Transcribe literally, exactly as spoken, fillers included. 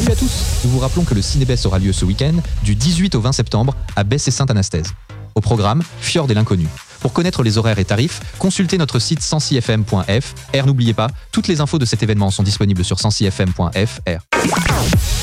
Salut à tous. Nous vous rappelons que le Cinébest aura lieu ce week-end, du dix-huit au vingt septembre, à Besse et Sainte-Anastaise. Au programme, Fjord et l'inconnu. Pour connaître les horaires et tarifs, consultez notre site sensi f m point f r. N'oubliez pas, toutes les infos de cet événement sont disponibles sur sensi f m point f r.